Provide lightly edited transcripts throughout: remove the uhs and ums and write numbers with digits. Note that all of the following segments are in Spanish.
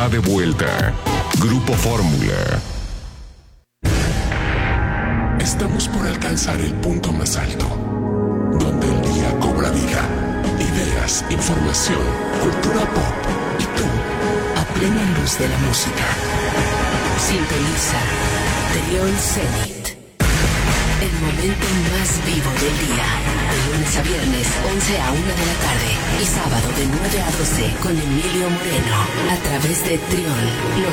está de vuelta. Grupo Fórmula. Estamos por alcanzar el punto más alto, donde el día cobra vida. Ideas, información, cultura pop y tú, a plena luz de la música. Sintoniza Trión Zenit. El momento más vivo del día. De lunes a viernes, 11 a 1 de la tarde. Y sábado de 9 a 12 con Emilio Moreno. A través de Trión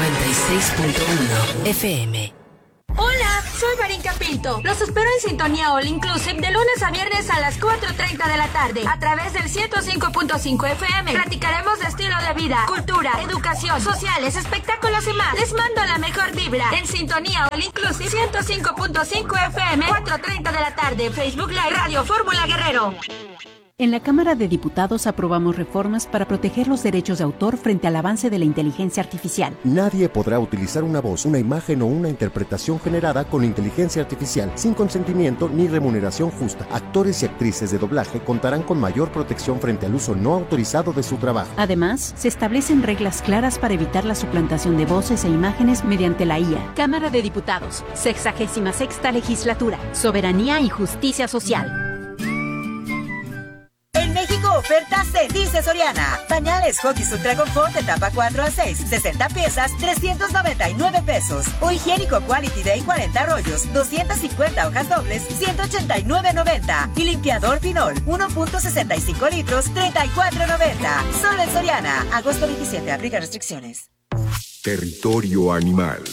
96.1 FM. Hola, soy Marinka Pinto. Los espero en Sintonía All Inclusive de lunes a viernes a las 4:30 de la tarde a través del 105.5 FM. Platicaremos de estilo de vida, cultura, educación, sociales, espectáculos y más. Les mando la mejor vibra en Sintonía All Inclusive 105.5 FM, 4:30 de la tarde. Facebook Live, Radio Fórmula Guerrero. En la Cámara de Diputados aprobamos reformas para proteger los derechos de autor frente al avance de la inteligencia artificial. Nadie podrá utilizar una voz, una imagen o una interpretación generada con inteligencia artificial sin consentimiento ni remuneración justa. Actores y actrices de doblaje contarán con mayor protección frente al uso no autorizado de su trabajo. Además, se establecen reglas claras para evitar la suplantación de voces e imágenes mediante la IA. Cámara de Diputados, 66ª Legislatura, Soberanía y Justicia Social. En México, ofertas se dice Soriana. Pañales Huggies Ultra Confort de tapa 4 a 6, 60 piezas, 399 pesos. O higiénico Quality Day 40 rollos, 250 hojas dobles, 189.90. Y limpiador Pinol, 1.65 litros, 34.90. Solo en Soriana. Agosto 27, aplica restricciones. Territorio animal.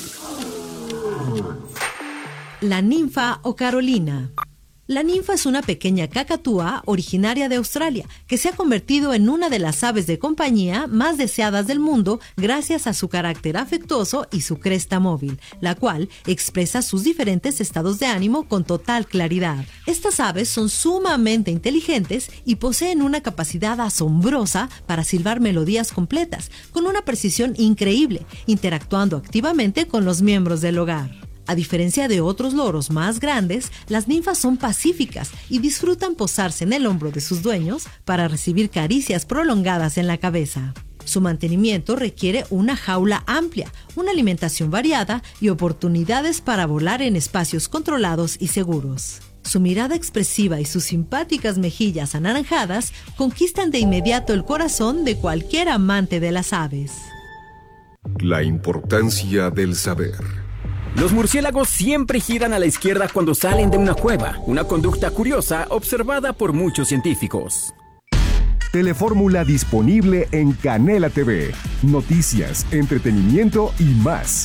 La ninfa o Carolina. La ninfa es una pequeña cacatúa originaria de Australia que se ha convertido en una de las aves de compañía más deseadas del mundo gracias a su carácter afectuoso y su cresta móvil, la cual expresa sus diferentes estados de ánimo con total claridad. Estas aves son sumamente inteligentes y poseen una capacidad asombrosa para silbar melodías completas, con una precisión increíble, interactuando activamente con los miembros del hogar. A diferencia de otros loros más grandes, las ninfas son pacíficas y disfrutan posarse en el hombro de sus dueños para recibir caricias prolongadas en la cabeza. Su mantenimiento requiere una jaula amplia, una alimentación variada y oportunidades para volar en espacios controlados y seguros. Su mirada expresiva y sus simpáticas mejillas anaranjadas conquistan de inmediato el corazón de cualquier amante de las aves. La importancia del saber. Los murciélagos siempre giran a la izquierda cuando salen de una cueva, una conducta curiosa observada por muchos científicos. Telefórmula disponible en Canela TV. Noticias, entretenimiento y más.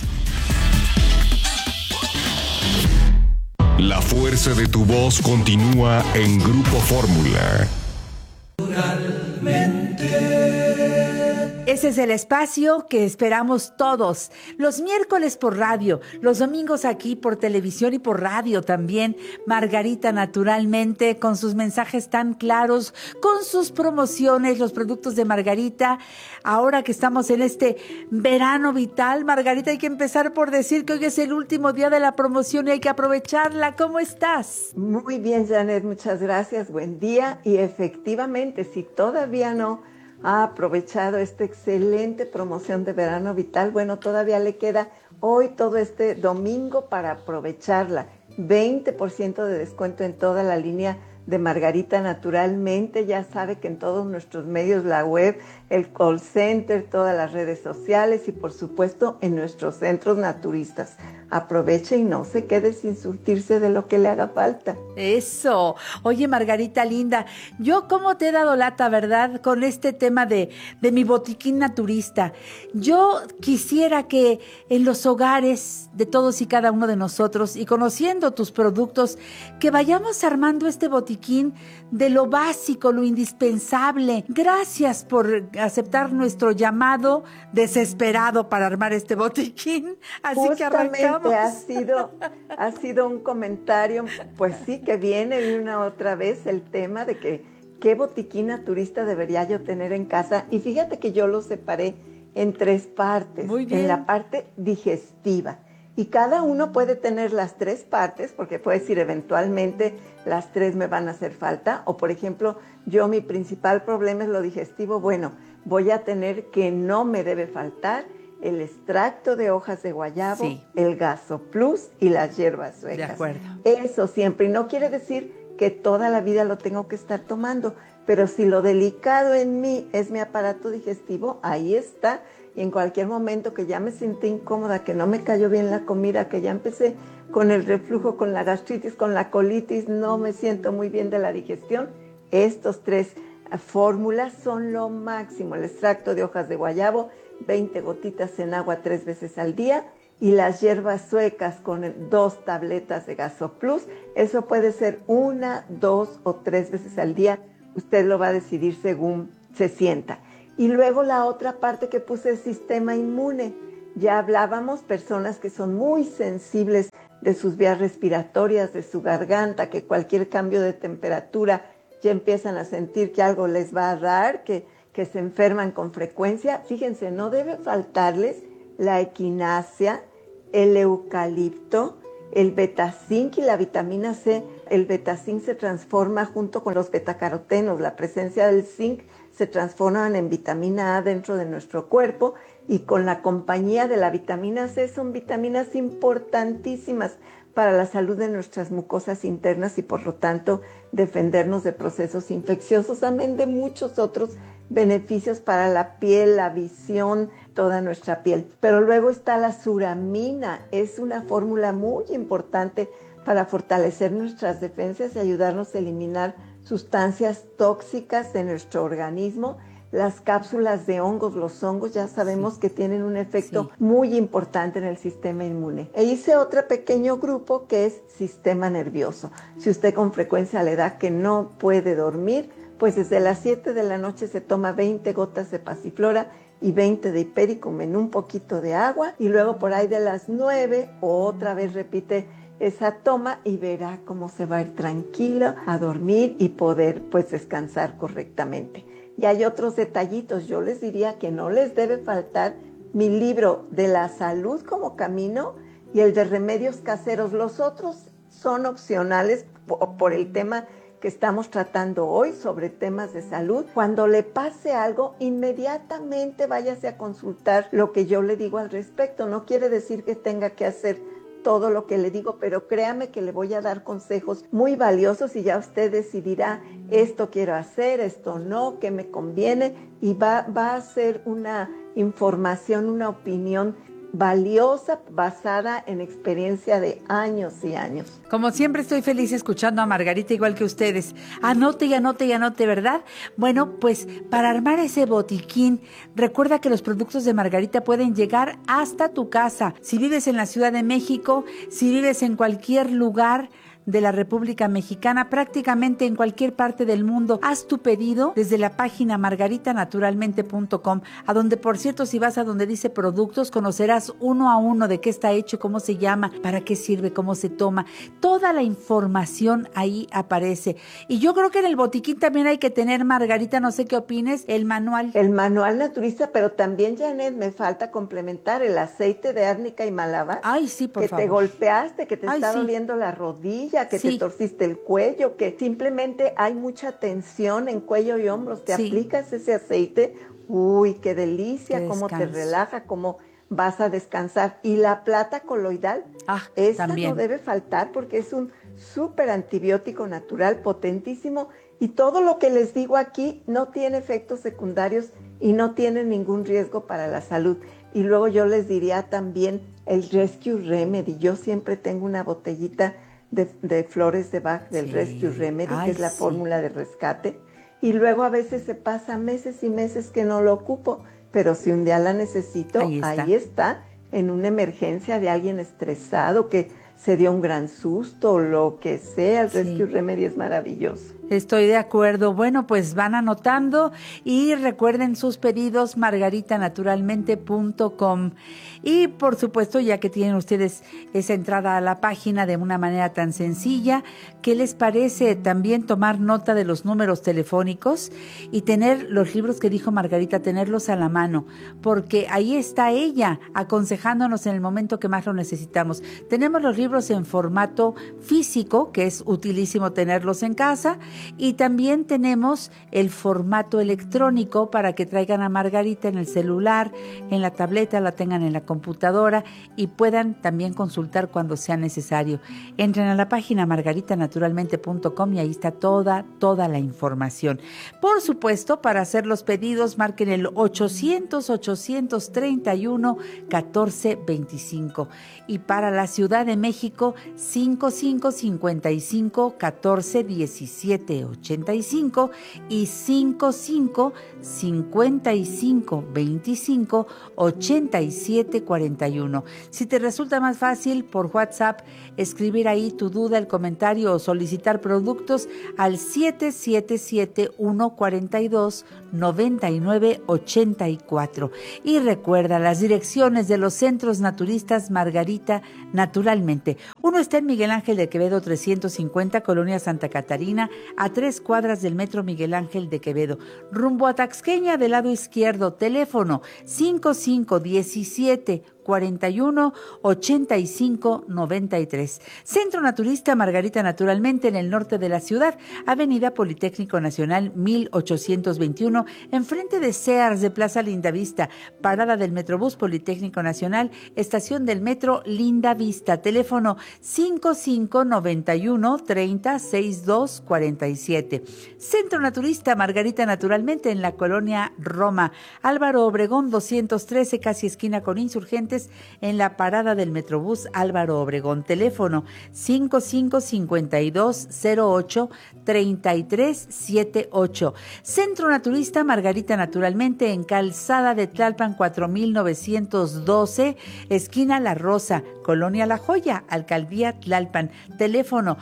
La fuerza de tu voz continúa en Grupo Fórmula. Ese es el espacio que esperamos todos. Los miércoles por radio, los domingos aquí por televisión y por radio también. Margarita naturalmente con sus mensajes tan claros, con sus promociones, los productos de Margarita. Ahora que estamos en este verano vital, Margarita, hay que empezar por decir que hoy es el último día de la promoción y hay que aprovecharla. ¿Cómo estás? Muy bien, Janet, muchas gracias. Buen día. Y efectivamente, si todavía no ha aprovechado esta excelente promoción de Verano Vital, bueno, todavía le queda hoy todo este domingo para aprovecharla. 20% de descuento en toda la línea de Margarita naturalmente. Ya sabe que en todos nuestros medios, la web, el call center, todas las redes sociales y por supuesto en nuestros centros naturistas. Aproveche y no se quede sin surtirse de lo que le haga falta. Eso. Oye, Margarita linda, yo cómo te he dado lata, ¿verdad? Con este tema de mi botiquín naturista. Yo quisiera que en los hogares de todos y cada uno de nosotros, y conociendo tus productos, que vayamos armando este botiquín de lo básico, lo indispensable. Gracias por aceptar nuestro llamado desesperado para armar este botiquín. Así justamente que arrancamos. Ha sido un comentario, pues sí, que viene de una otra vez el tema de que qué botiquín naturista debería yo tener en casa. Y fíjate que yo lo separé en 3 partes. Muy bien. En la parte digestiva. Y cada uno puede tener las 3 partes, porque puede decir eventualmente las 3 me van a hacer falta. O por ejemplo, yo mi principal problema es lo digestivo. Bueno, voy a tener que no me debe faltar el extracto de hojas de guayabo, el Gasoplus y las hierbas suecas. De acuerdo. Eso siempre. Y no quiere decir que toda la vida lo tengo que estar tomando, pero si lo delicado en mí es mi aparato digestivo, ahí está. Y en cualquier momento que ya me sentí incómoda, que no me cayó bien la comida, que ya empecé con el reflujo, con la gastritis, con la colitis, no me siento muy bien de la digestión, estos 3 fórmulas son lo máximo. El extracto de hojas de guayabo, 20 gotitas en agua 3 veces al día, y las hierbas suecas con 2 tabletas de Gasoplus. Eso puede ser 1, 2 o 3 veces al día. Usted lo va a decidir según se sienta. Y luego la otra parte que puse es sistema inmune. Ya hablábamos, personas que son muy sensibles de sus vías respiratorias, de su garganta, que cualquier cambio de temperatura ya empiezan a sentir que algo les va a dar, que se enferman con frecuencia. Fíjense, no debe faltarles la equinacia, el eucalipto, el betazinc y la vitamina C. El betazinc se transforma junto con los betacarotenos. La presencia del zinc se transforman en vitamina A dentro de nuestro cuerpo, y con la compañía de la vitamina C son vitaminas importantísimas para la salud de nuestras mucosas internas y por lo tanto defendernos de procesos infecciosos, amén de muchos otros beneficios para la piel, la visión, toda nuestra piel. Pero luego está la suramina, es una fórmula muy importante para fortalecer nuestras defensas y ayudarnos a eliminar sustancias tóxicas de nuestro organismo. Las cápsulas de hongos, los hongos ya sabemos que tienen un efecto muy importante en el sistema inmune. E hice otro pequeño grupo que es sistema nervioso. Si usted con frecuencia le da que no puede dormir, pues desde las 7 de la noche se toma 20 gotas de pasiflora y 20 de hipericum en un poquito de agua, y luego por ahí de las 9 otra vez repite esa toma y verá cómo se va a ir tranquilo a dormir y poder pues descansar correctamente. Y hay otros detallitos. Yo les diría que no les debe faltar mi libro de la salud como camino y el de remedios caseros. Los otros son opcionales por el tema que estamos tratando hoy sobre temas de salud. Cuando le pase algo, inmediatamente váyase a consultar lo que yo le digo al respecto. No quiere decir que tenga que hacer todo lo que le digo, pero créame que le voy a dar consejos muy valiosos y ya usted decidirá, esto quiero hacer, esto no, qué me conviene, y va a ser una información, una opinión valiosa basada en experiencia de años y años. Como siempre estoy feliz escuchando a Margarita igual que ustedes. Anote y anote y anote, ¿verdad? Bueno, pues para armar ese botiquín, recuerda que los productos de Margarita pueden llegar hasta tu casa. Si vives en la Ciudad de México, si vives en cualquier lugar de la República Mexicana, prácticamente en cualquier parte del mundo, haz tu pedido desde la página margaritanaturalmente.com, a donde, por cierto, si vas a donde dice productos, conocerás uno a uno de qué está hecho, cómo se llama, para qué sirve, cómo se toma. Toda la información ahí aparece. Y yo creo que en el botiquín también hay que tener, Margarita, no sé qué opines, el manual. El manual naturista, pero también, Janet, me falta complementar el aceite de árnica y malabar. Ay, sí, por favor. Que te golpeaste, que te está doliendo la rodilla, que te torciste el cuello, que simplemente hay mucha tensión en cuello y hombros. Te aplicas ese aceite, uy, qué delicia, cómo te relaja, cómo vas a descansar. Y la plata coloidal, esta también no debe faltar porque es un súper antibiótico natural potentísimo, y todo lo que les digo aquí no tiene efectos secundarios y no tiene ningún riesgo para la salud. Y luego yo les diría también el Rescue Remedy. Yo siempre tengo una botellita de flores de Bach del Rescue Remedy, que es la fórmula de rescate, y luego a veces se pasa meses y meses que no lo ocupo, pero si un día la necesito, ahí está, en una emergencia de alguien estresado que se dio un gran susto o lo que sea, el Rescue Remedy es maravilloso. Estoy de acuerdo. Bueno, pues van anotando y recuerden sus pedidos, margaritanaturalmente.com. Y por supuesto, ya que tienen ustedes esa entrada a la página de una manera tan sencilla, ¿qué les parece también tomar nota de los números telefónicos y tener los libros que dijo Margarita, tenerlos a la mano? Porque ahí está ella aconsejándonos en el momento que más lo necesitamos. Tenemos los libros en formato físico, que es utilísimo tenerlos en casa, Y también tenemos el formato electrónico para que traigan a Margarita en el celular, en la tableta, la tengan en la computadora y puedan también consultar cuando sea necesario. Entren a la página margaritanaturalmente.com y ahí está toda la información. Por supuesto, para hacer los pedidos, marquen el 800-831-1425. Y para la Ciudad de México, 5555-141785 y 5555-25-8741. Si te resulta más fácil, por WhatsApp, escribir ahí tu duda, el comentario o solicitar productos al 777-142-9984. Y recuerda las direcciones de los centros naturistas Margarita Naturalmente. Uno está en Miguel Ángel de Quevedo 350, Colonia Santa Catarina, a 3 cuadras del Metro Miguel Ángel de Quevedo. Rumbo a Taxqueña, del lado izquierdo, teléfono 5517-41-8593. Centro Naturista Margarita Naturalmente en el norte de la ciudad, Avenida Politécnico Nacional 1821, enfrente de Sears de Plaza Lindavista, parada del Metrobús Politécnico Nacional, estación del Metro Lindavista, teléfono 5591-306247. Centro Naturista Margarita Naturalmente en la colonia Roma, Álvaro Obregón 213, casi esquina con Insurgentes, en la parada del Metrobús Álvaro Obregón, teléfono 555208-3378. Centro Naturista Margarita Naturalmente en Calzada de Tlalpan 4912, esquina La Rosa, colonia La Joya, Alcaldía Tlalpan, teléfono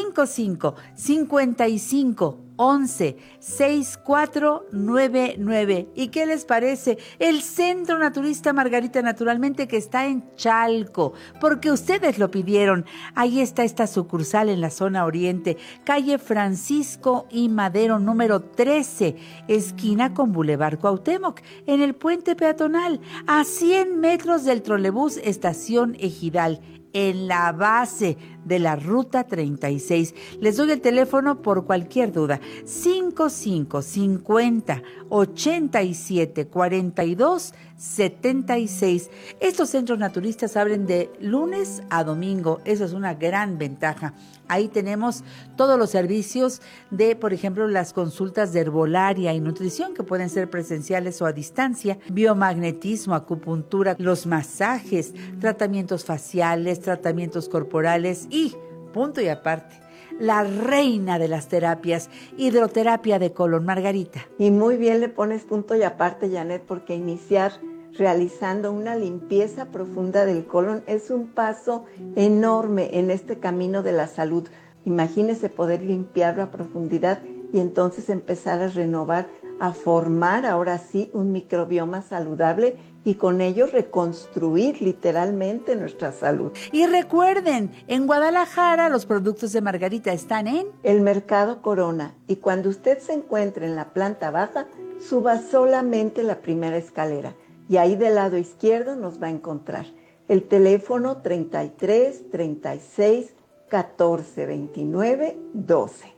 5555-11-6499. ¿Y qué les parece? El Centro Naturista Margarita Naturalmente, que está en Chalco, porque ustedes lo pidieron. Ahí está esta sucursal en la zona oriente, calle Francisco y Madero, número 13, esquina con Boulevard Cuauhtémoc, en el puente peatonal, a 100 metros del trolebús Estación Ejidal, en la base de la Ruta 36. Les doy el teléfono por cualquier duda. 5550-8742-76. Estos centros naturistas abren de lunes a domingo. Eso es una gran ventaja. Ahí tenemos todos los servicios de, por ejemplo, las consultas de herbolaria y nutrición, que pueden ser presenciales o a distancia, biomagnetismo, acupuntura, los masajes, tratamientos faciales, tratamientos corporales y, punto y aparte, la reina de las terapias, hidroterapia de colon, Margarita. Y muy bien le pones punto y aparte, Janet, porque iniciar realizando una limpieza profunda del colon es un paso enorme en este camino de la salud. Imagínese poder limpiarlo a profundidad y entonces empezar a renovar, a formar ahora sí un microbioma saludable y con ello reconstruir literalmente nuestra salud. Y recuerden, en Guadalajara los productos de Margarita están en el Mercado Corona, y cuando usted se encuentre en la planta baja, suba solamente la primera escalera y ahí del lado izquierdo nos va a encontrar. El teléfono 33 36 14 29 12.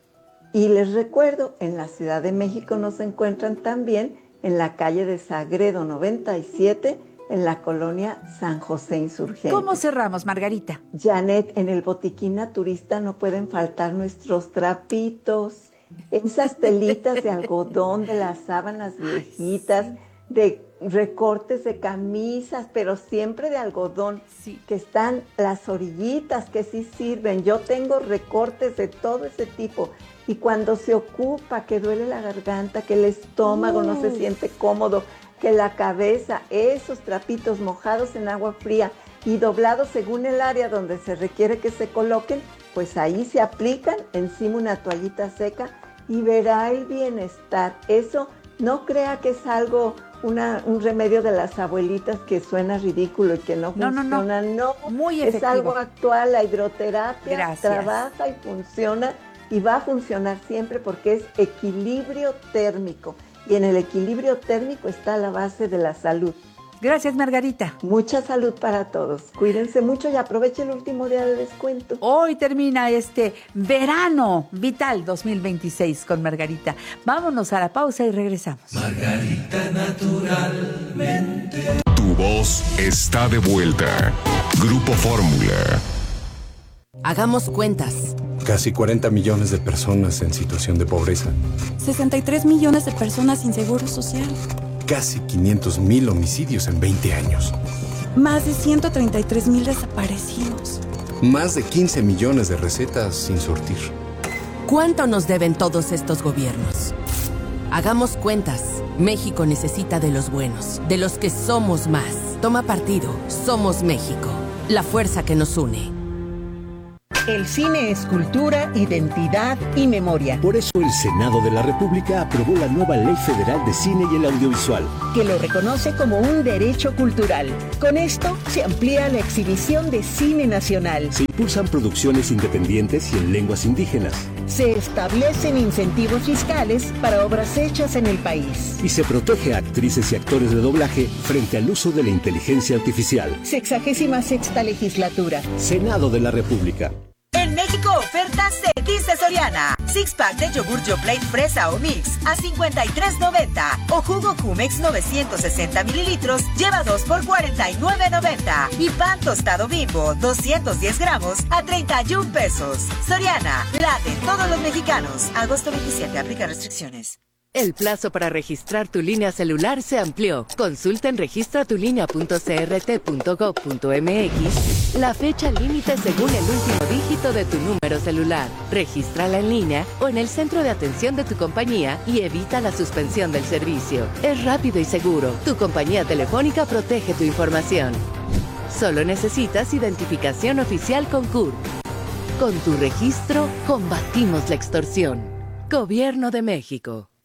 Y les recuerdo, en la Ciudad de México nos encuentran también en la calle de Sagredo 97, en la colonia San José Insurgente. ¿Cómo cerramos, Margarita? Janet, en el botiquín naturista no pueden faltar nuestros trapitos, esas telitas de algodón de las sábanas viejitas, de recortes de camisas, pero siempre de algodón, sí, que están las orillitas que sí sirven. Yo tengo recortes de todo ese tipo. Y cuando se ocupa, que duele la garganta, que el estómago no se siente cómodo, que la cabeza, esos trapitos mojados en agua fría y doblados según el área donde se requiere que se coloquen, pues ahí se aplican encima una toallita seca y verá el bienestar. Eso no crea que es algo, un remedio de las abuelitas que suena ridículo y que no funciona. No, muy efectivo. Es algo actual. La hidroterapia trabaja y funciona. Y va a funcionar siempre porque es equilibrio térmico. Y en el equilibrio térmico está la base de la salud. Gracias, Margarita. Mucha salud para todos. Cuídense mucho y aprovechen el último día de descuento. Hoy termina este Verano Vital 2026 con Margarita. Vámonos a la pausa y regresamos. Margarita, naturalmente. Tu voz está de vuelta. Grupo Fórmula. Hagamos cuentas. Casi 40 millones de personas en situación de pobreza. 63 millones de personas sin seguro social. Casi 500,000 homicidios en 20 años. Más de 133,000 desaparecidos. Más de 15 millones de recetas sin surtir. ¿Cuánto nos deben todos estos gobiernos? Hagamos cuentas. México necesita de los buenos, de los que somos más. Toma partido. Somos México. La fuerza que nos une. El cine es cultura, identidad y memoria. Por eso el Senado de la República aprobó la nueva Ley Federal de Cine y el Audiovisual, que lo reconoce como un derecho cultural. Con esto se amplía la exhibición de cine nacional. Se impulsan producciones independientes y en lenguas indígenas. Se establecen incentivos fiscales para obras hechas en el país. Y se protege a actrices y actores de doblaje frente al uso de la inteligencia artificial. 66ª legislatura. Senado de la República. En México, ofertas se dice Soriana. Six pack de yogur Yoplait fresa o mix a $53.90. O jugo Jumex 960 mililitros lleva 2 por $49.90. Y pan tostado Bimbo 210 gramos a 31 pesos. Soriana, la de todos los mexicanos. Agosto 27, aplica restricciones. El plazo para registrar tu línea celular se amplió. Consulta en registratulinea.crt.gov.mx la fecha límite según el último dígito de tu número celular. Regístrala en línea o en el centro de atención de tu compañía y evita la suspensión del servicio. Es rápido y seguro. Tu compañía telefónica protege tu información. Solo necesitas identificación oficial con CURP. Con tu registro, combatimos la extorsión. Gobierno de México.